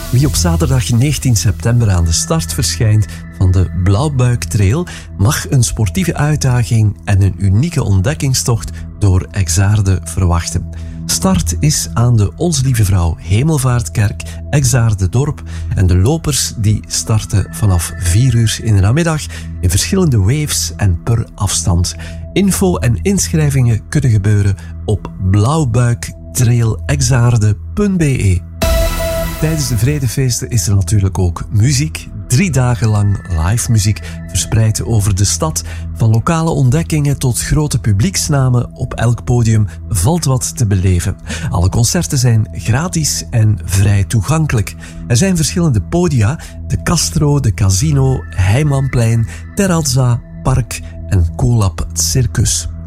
Wie op zaterdag 19 september aan de start verschijnt van de Blauwbuik Trail mag een sportieve uitdaging en een unieke ontdekkingstocht door Exaarde verwachten. Start is aan de Onze Lieve Vrouw Hemelvaartkerk, Exaarde-dorp, en de lopers die starten vanaf 4 uur in de namiddag in verschillende waves en per afstand. Info en inschrijvingen kunnen gebeuren op blauwbuiktrailexaarde.be. Tijdens de Vredefeesten is er natuurlijk ook muziek. 3 dagen lang live muziek verspreid over de stad. Van lokale ontdekkingen tot grote publieksnamen. Op elk podium valt wat te beleven. Alle concerten zijn gratis en vrij toegankelijk. Er zijn verschillende podia. De Castro, de Casino, Heimanplein, Terrazza, Park en Colab Circus.